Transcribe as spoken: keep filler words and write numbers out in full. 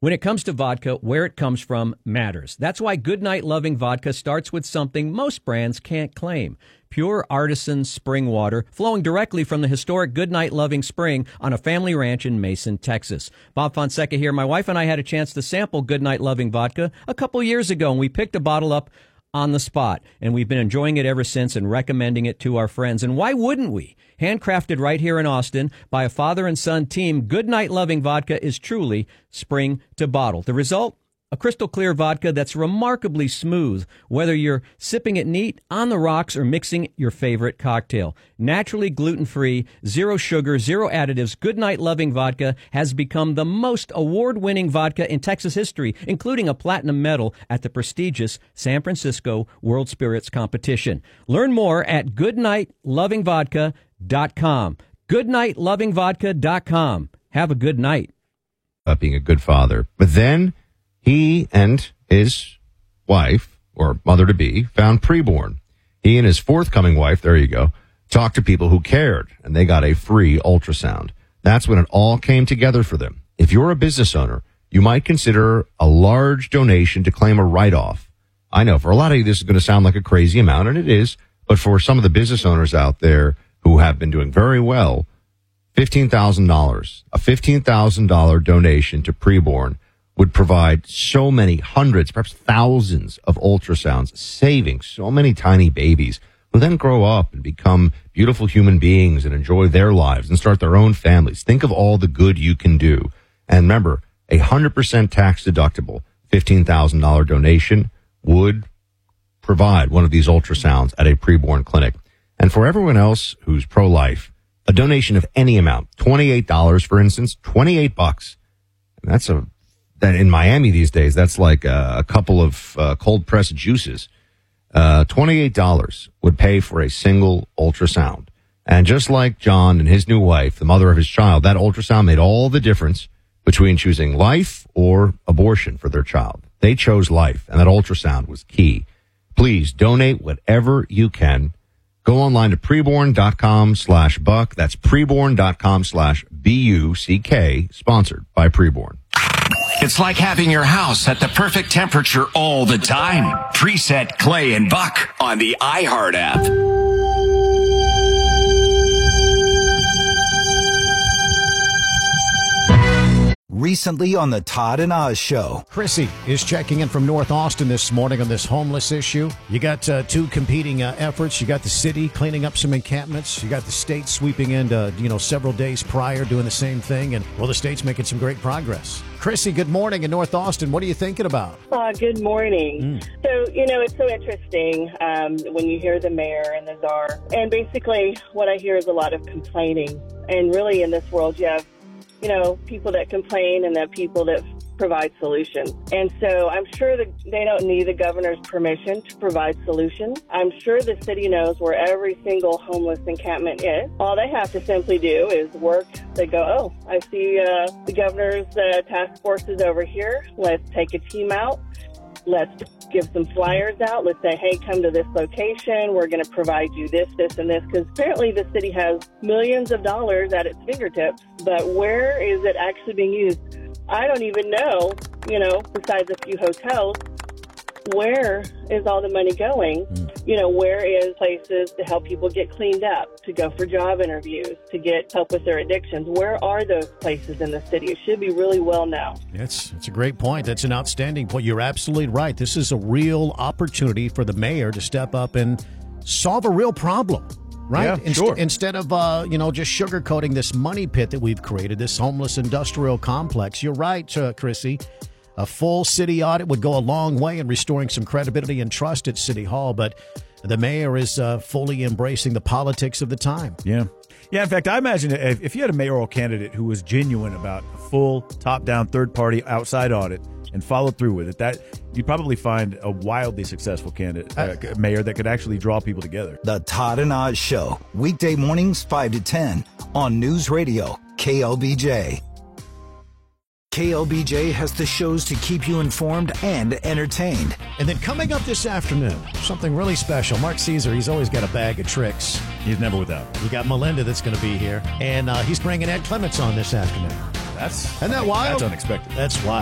When it comes to vodka, where it comes from matters. That's why Goodnight Loving Vodka starts with something most brands can't claim. Pure artisan spring water flowing directly from the historic Goodnight Loving Spring on a family ranch in Mason, Texas. Bob Fonseca here. My wife and I had a chance to sample Goodnight Loving Vodka a couple years ago, and we picked a bottle up on the spot, and we've been enjoying it ever since and recommending it to our friends. And why wouldn't we? Handcrafted right here in Austin by a father and son team, Goodnight Loving Vodka is truly spring to bottle. The result? A crystal clear vodka that's remarkably smooth, whether you're sipping it neat, on the rocks, or mixing your favorite cocktail. Naturally gluten-free, zero sugar, zero additives, Goodnight Loving Vodka has become the most award-winning vodka in Texas history, including a platinum medal at the prestigious San Francisco World Spirits Competition. Learn more at goodnight loving vodka dot com. goodnight loving vodka dot com. Have a good night. Uh, being a good father. But then he and his wife, or mother-to-be, found preborn. He and his forthcoming wife, there you go, talked to people who cared, and they got a free ultrasound. That's when it all came together for them. If you're a business owner, you might consider a large donation to claim a write-off. I know for a lot of you this is going to sound like a crazy amount, and it is, but for some of the business owners out there who have been doing very well, fifteen thousand dollars, a fifteen thousand dollars donation to preborn would provide so many hundreds, perhaps thousands of ultrasounds, saving so many tiny babies who then grow up and become beautiful human beings and enjoy their lives and start their own families. Think of all the good you can do. And remember, a one hundred percent tax deductible fifteen thousand dollars donation would provide one of these ultrasounds at a preborn clinic. And for everyone else who's pro-life, a donation of any amount, twenty-eight dollars, for instance, twenty-eight bucks. And that's a, that in Miami these days, that's like a, a couple of uh, cold pressed juices. Uh, twenty-eight dollars would pay for a single ultrasound. And just like John and his new wife, the mother of his child, that ultrasound made all the difference between choosing life or abortion for their child. They chose life, and that ultrasound was key. Please donate whatever you can. Go online to preborn.com slash buck. That's preborn.com slash B U C K, sponsored by Preborn. It's like having your house at the perfect temperature all the time. Preset Clay and Buck on the iHeart app. Recently on the Todd and Oz Show. Chrissy is checking in from North Austin this morning on this homeless issue. You got uh, two competing uh, efforts. You got the city cleaning up some encampments. You got the state sweeping in, uh, you know, several days prior doing the same thing. And, well, the state's making some great progress. Chrissy, good morning in North Austin. What are you thinking about? Uh, good morning. Mm. So, you know, it's so interesting um, when you hear the mayor and the czar. And basically what I hear is a lot of complaining. And really in this world, you have you know, people that complain and the people that provide solutions. And so I'm sure that they don't need the governor's permission to provide solutions. I'm sure the city knows where every single homeless encampment is. All they have to simply do is work. They go, oh, I see uh, the governor's uh, task force is over here. Let's take a team out. Let's give some flyers out. Let's say, hey, come to this location. We're going to provide you this, this, and this. Because apparently the city has millions of dollars at its fingertips. But where is it actually being used? I don't even know, you know, besides a few hotels, where is all the money going? Mm. You know, where is places to help people get cleaned up, to go for job interviews, to get help with their addictions? Where are those places in the city? It should be really well known. That's, that's a great point. That's an outstanding point. You're absolutely right. This is a real opportunity for the mayor to step up and solve a real problem. Right? Yeah, Inst- sure. Instead of, uh, you know, just sugarcoating this money pit that we've created, this homeless industrial complex. You're right, uh, Chrissy. A full city audit would go a long way in restoring some credibility and trust at City Hall, but the mayor is uh, fully embracing the politics of the time. Yeah. Yeah, in fact, I imagine if, if you had a mayoral candidate who was genuine about a full, top-down, third-party outside audit and followed through with it, that you'd probably find a wildly successful candidate, uh, mayor that could actually draw people together. The Todd and Oz Show, weekday mornings five to ten on News Radio K L B J. K L B J has the shows to keep you informed and entertained. And then coming up this afternoon, something really special. Mark Caesar, he's always got a bag of tricks. He's never without. We got Melinda that's going to be here, and uh, he's bringing Ed Clements on this afternoon. That's Isn't that wild? That's unexpected. That's wild.